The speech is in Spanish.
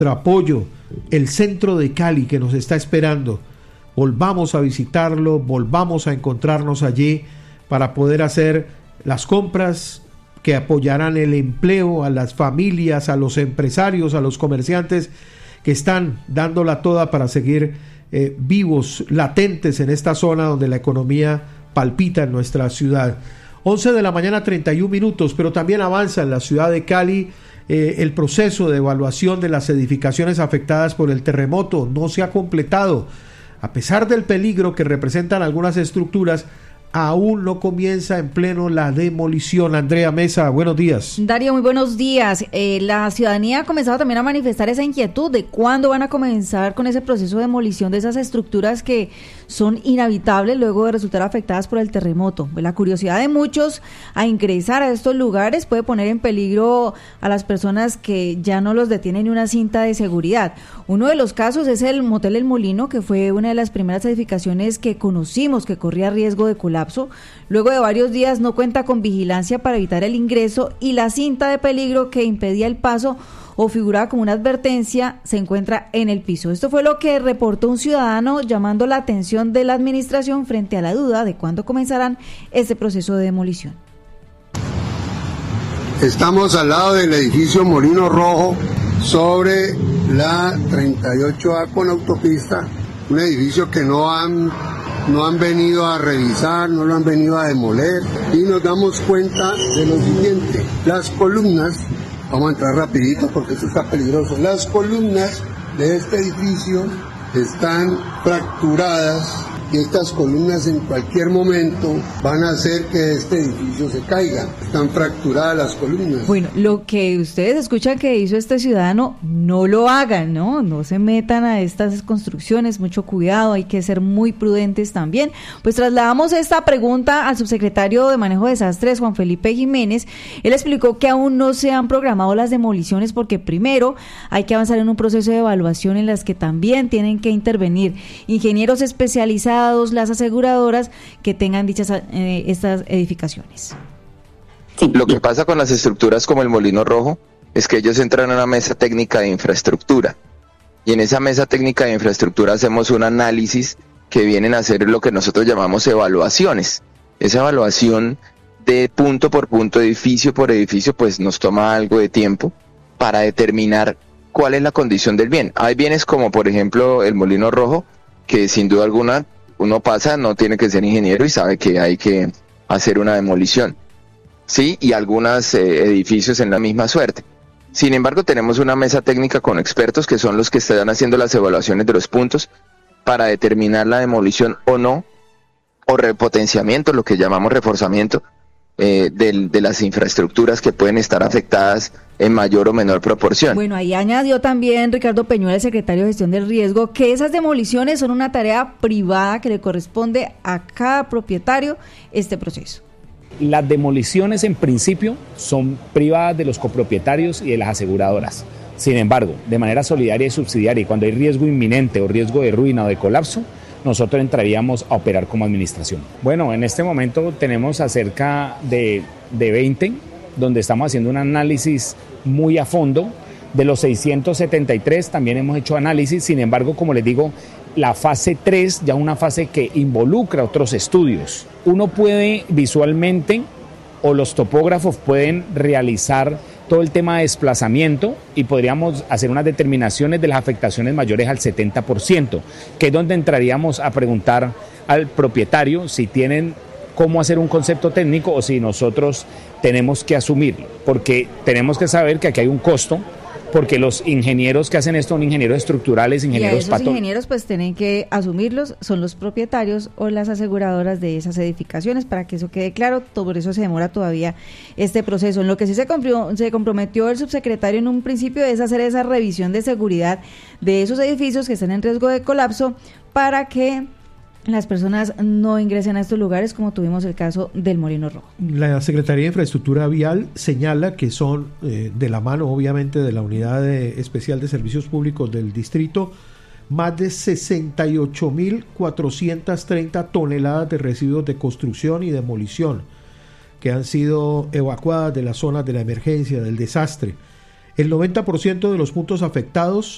apoyo, el centro de Cali que nos está esperando. Volvamos a visitarlo, volvamos a encontrarnos allí para poder hacer las compras que apoyarán el empleo a las familias, a los empresarios, a los comerciantes que están dándola toda para seguir vivos, latentes en esta zona donde la economía palpita en nuestra ciudad. 11 de la mañana, 31 minutos, pero también avanza en la ciudad de Cali el proceso de evaluación de las edificaciones afectadas por el terremoto. No se ha completado. A pesar del peligro que representan algunas estructuras, aún no comienza en pleno la demolición. Andrea Mesa, buenos días. Darío, muy buenos días. La ciudadanía ha comenzado también a manifestar esa inquietud de cuándo van a comenzar con ese proceso de demolición de esas estructuras que son inhabitables luego de resultar afectadas por el terremoto. La curiosidad de muchos a ingresar a estos lugares puede poner en peligro a las personas que ya no los detiene ni una cinta de seguridad. Uno de los casos es el Motel El Molino, que fue una de las primeras edificaciones que conocimos que corría riesgo de colapso. Luego de varios días no cuenta con vigilancia para evitar el ingreso y la cinta de peligro que impedía el paso o figuraba como una advertencia se encuentra en el piso. Esto fue lo que reportó un ciudadano llamando la atención de la administración frente a la duda de cuándo comenzarán este proceso de demolición. Estamos al lado del edificio Molino Rojo sobre la 38A con autopista, un edificio que no han venido a revisar, no lo han venido a demoler, y nos damos cuenta de lo siguiente: las columnas, vamos a entrar rapidito porque esto está peligroso, las columnas de este edificio están fracturadas y estas columnas en cualquier momento van a hacer que este edificio se caiga. Están fracturadas las columnas. Bueno, lo que ustedes escuchan que hizo este ciudadano, no lo hagan, no se metan a estas construcciones, mucho cuidado, hay que ser muy prudentes también. Pues trasladamos esta pregunta al subsecretario de Manejo de Desastres, Juan Felipe Jiménez. Él explicó que aún no se han programado las demoliciones porque primero hay que avanzar en un proceso de evaluación en las que también tienen que intervenir ingenieros especializados, las aseguradoras que tengan dichas estas edificaciones. Lo que pasa con las estructuras como el Molino Rojo es que ellos entran a una mesa técnica de infraestructura y en esa mesa técnica de infraestructura hacemos un análisis que vienen a hacer lo que nosotros llamamos evaluaciones. Esa evaluación de punto por punto, edificio por edificio, pues nos toma algo de tiempo para determinar cuál es la condición del bien. Hay bienes como por ejemplo el Molino Rojo, que sin duda alguna uno pasa, no tiene que ser ingeniero y sabe que hay que hacer una demolición. Sí, y algunos edificios en la misma suerte. Sin embargo, tenemos una mesa técnica con expertos que son los que están haciendo las evaluaciones de los puntos para determinar la demolición o no, o repotenciamiento, lo que llamamos reforzamiento de las infraestructuras que pueden estar afectadas en mayor o menor proporción. Bueno, ahí añadió también Ricardo Peñuela, el secretario de Gestión del Riesgo, que esas demoliciones son una tarea privada que le corresponde a cada propietario este proceso. Las demoliciones en principio son privadas de los copropietarios y de las aseguradoras. Sin embargo, de manera solidaria y subsidiaria, y cuando hay riesgo inminente o riesgo de ruina o de colapso, nosotros entraríamos a operar como administración. Bueno, en este momento tenemos cerca de 20, donde estamos haciendo un análisis muy a fondo. De los 673 también hemos hecho análisis, sin embargo, como les digo, la fase 3 ya una fase que involucra otros estudios. Uno puede visualmente, o los topógrafos pueden realizar todo el tema de desplazamiento y podríamos hacer unas determinaciones de las afectaciones mayores al 70%, que es donde entraríamos a preguntar al propietario si tienen cómo hacer un concepto técnico o si nosotros tenemos que asumirlo, porque tenemos que saber que aquí hay un costo, porque los ingenieros que hacen esto son ingenieros estructurales, ingenieros Los ingenieros pues tienen que asumirlos, son los propietarios o las aseguradoras de esas edificaciones, para que eso quede claro. Por eso se demora todavía este proceso. En lo que sí se comprometió el subsecretario en un principio es hacer esa revisión de seguridad de esos edificios que están en riesgo de colapso para que las personas no ingresen a estos lugares, como tuvimos el caso del Molino Rojo. La Secretaría de Infraestructura Vial señala que son, de la mano obviamente de la Unidad Especial de Servicios Públicos del Distrito, más de 68.430 toneladas de residuos de construcción y demolición que han sido evacuadas de las zonas de la emergencia, del desastre. El 90% de los puntos afectados